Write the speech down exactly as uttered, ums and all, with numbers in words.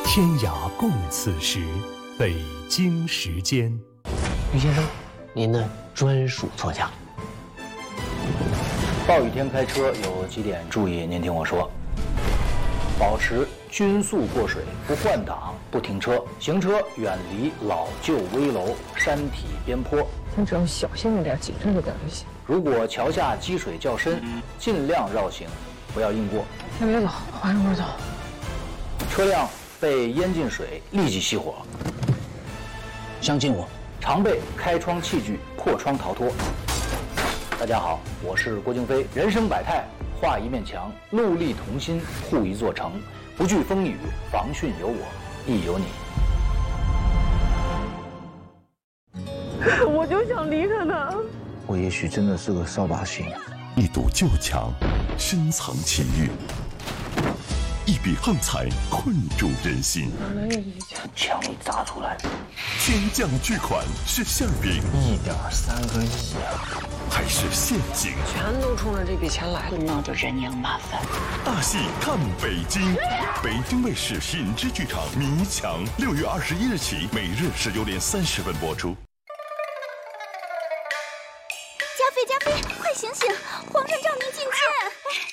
天涯共此时，北京时间。 于先生，您的专属座驾。 暴雨天开车有几点注意，您听我说：保持均速过水，不换挡，不停车，行车远离老旧危楼、山体边坡。 咱只要小心着点，谨慎着点就行。 如果桥下积水较深，尽量绕行，不要硬过。 先别走，缓一会儿走。 车辆被淹进水，立即熄火。 相信我， 常备开窗器具，破窗逃脱。大家好，我是郭京飞。人生百态，画一面墙，戮力同心，护一座城。不惧风雨，防汛有我，亦有你。 我就想离开他。 我也许真的是个扫把星。 一堵旧墙，深藏情欲；一笔横财，困住人心。 墙里砸出来， 天降巨款是馅饼， 一点三个亿啊！ 还是陷阱？ 全都冲着这笔钱来， 闹着人仰马翻。 大戏看北京，北京卫视品质剧场《迷墙》，六月二十一日起，每日十九点三十分播出。 加菲，加菲，快醒醒！皇上召您觐见。